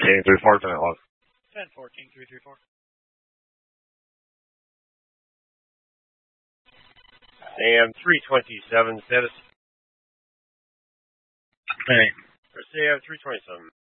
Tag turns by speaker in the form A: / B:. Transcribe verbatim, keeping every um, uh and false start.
A: fourteen three four, turn it log.
B: ten fourteen three three four.
A: And three twenty-seven status.
C: Hey.
A: Say I have three twenty-seven.